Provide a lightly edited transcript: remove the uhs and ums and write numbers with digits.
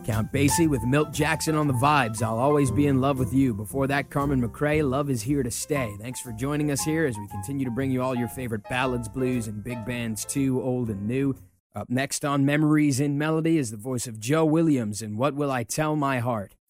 Count Basie with Milt Jackson on the vibes. I'll always be in love with you. Before that, Carmen McRae, Love is Here to Stay. Thanks for joining us here as we continue to bring you all your favorite ballads, blues, and big bands too, old and new. Up next on Memories in Melody is the voice of Joe Williams in What Will I Tell My Heart.